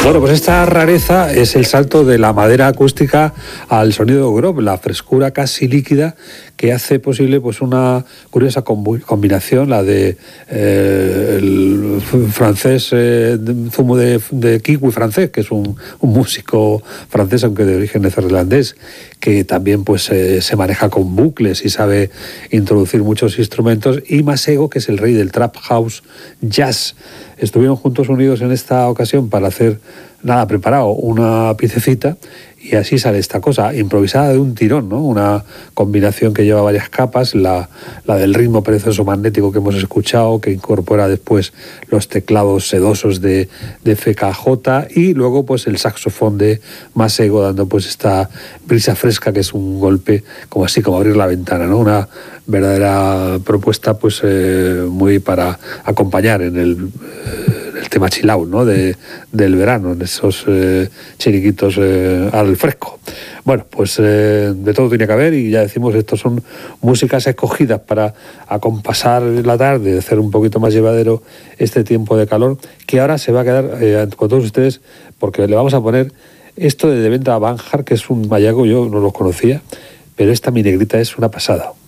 Bueno, pues esta rareza es el salto de la madera acústica al sonido groove, la frescura casi líquida que hace posible pues una curiosa combinación, la de el francés, zumo de kiwi francés, que es un músico francés, aunque de origen neerlandés, que también pues se maneja con bucles y sabe introducir muchos instrumentos, y Masego, que es el rey del trap house jazz. Estuvieron juntos unidos en esta ocasión para hacer, nada preparado, una piececita, y así sale esta cosa, improvisada de un tirón, ¿no? Una combinación que lleva varias capas, la del ritmo perezoso magnético que hemos escuchado, que incorpora después los teclados sedosos de FKJ, y luego pues el saxofón de Masego dando pues esta brisa fresca, que es un golpe como así, como abrir la ventana, ¿no? Una verdadera propuesta pues muy para acompañar en el tema chill out, ¿no? del verano, en esos chiriquitos al fresco. Bueno, pues de todo tiene que haber, y ya decimos, estos son músicas escogidas para acompasar la tarde, hacer un poquito más llevadero este tiempo de calor, que ahora se va a quedar con todos ustedes, porque le vamos a poner esto de Devendra Banhart, que es un mayaco, yo no lo conocía, pero esta mi negrita es una pasada.